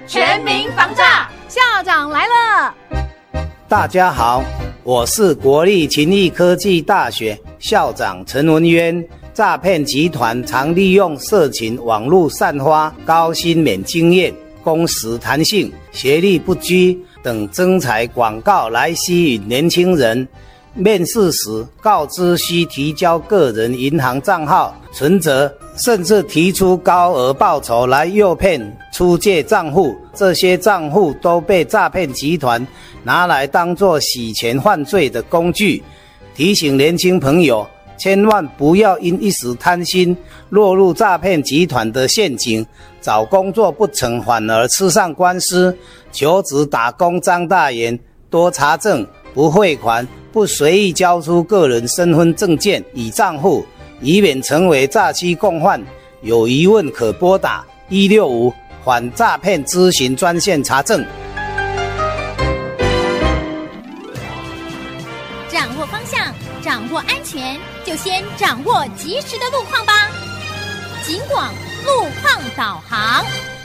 全民防诈， 校长来了。 大家好，我是国立勤益科技大学校长陈文渊。诈骗集团常利用社群网络散发高薪免经验、工时弹性、学历不拘等征才广告来吸引年轻人。面试时告知需提交个人银行账号、存折，甚至提出高额报酬来诱骗出借账户。这些账户都被诈骗集团拿来当作洗钱犯罪的工具。提醒年轻朋友，千万不要因一时贪心落入诈骗集团的陷阱，找工作不成反而吃上官司。求职打工张大眼，多查证，不汇款，不随意交出个人身份证件与账户，以免成为诈欺共犯。有疑问可拨打165反诈骗咨询专线查证。 掌握方向，掌握安全，就先掌握及时的路况吧。警广路况导航。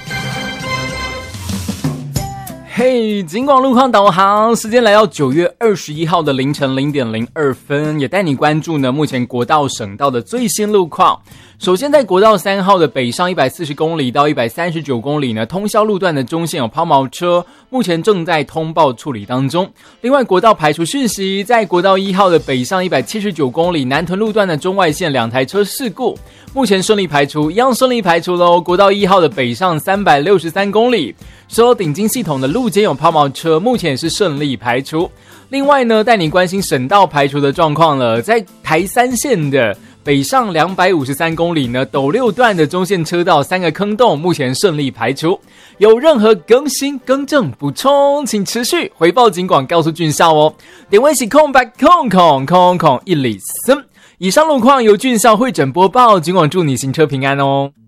嘿，警广路况导航，时间来到9月21号的凌晨0点02分，也带你关注呢目前国道省道的最新路况。首先在国道3号的北上140公里到139公里呢，通霄路段的中线有抛锚车，目前正在通报处理当中。另外国道排除讯息，在国道1号的北上179公里南屯路段的中外线2台车事故，目前顺利排除，一样顺利排除咯。国道1号的北上363公里，所有顶金系统的路肩有抛锚车，目前也是顺利排除。另外呢，带你关心省道排除的状况了，在台3线的北上253公里呢，斗六段的中线车道3个坑洞目前顺利排除。有任何更新、更正、补充，请持续回报警广告诉俊少哦。点位是空白空103。以上路况由俊少会诊播报，警广祝你行车平安哦。